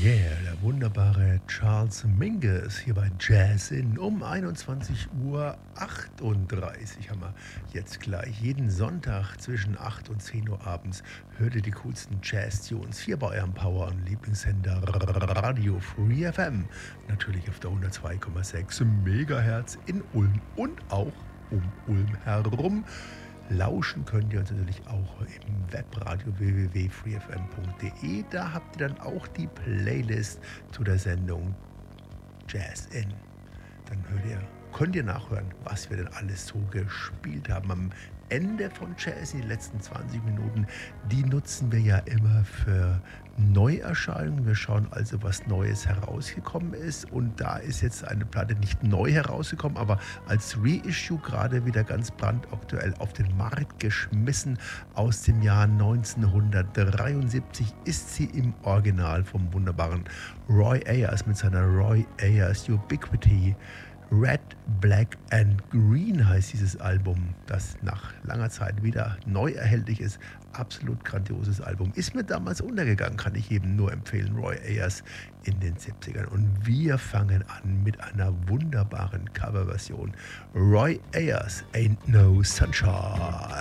Yeah, der wunderbare Charles Mingus hier bei Jazzin um 21:38 Uhr haben wir jetzt gleich. Jeden Sonntag zwischen 8 und 10 Uhr abends hört ihr die coolsten Jazz-Tunes hier bei eurem Power- und Lieblingssender Radio Free FM. Natürlich auf der 102,6 Megahertz in Ulm und auch um Ulm herum. Lauschen könnt ihr uns natürlich auch im Webradio www.freefm.de. Da habt ihr dann auch die Playlist zu der Sendung Jazz In. Dann könnt ihr nachhören, was wir denn alles so gespielt haben. Am Ende von Jazz, in den letzten 20 Minuten, die nutzen wir ja immer für Neuerscheinungen. Wir schauen also, was Neues herausgekommen ist. Und da ist jetzt eine Platte nicht neu herausgekommen, aber als Reissue gerade wieder ganz brandaktuell auf den Markt geschmissen. Aus dem Jahr 1973 ist sie im Original vom wunderbaren Roy Ayers mit seiner Roy Ayers Ubiquity. Red, Black and Green heißt dieses Album, das nach langer Zeit wieder neu erhältlich ist. Absolut grandioses Album. Ist mir damals untergegangen, kann ich jedem nur empfehlen. Roy Ayers in den 70ern. Und wir fangen an mit einer wunderbaren Coverversion. Roy Ayers, Ain't No Sunshine.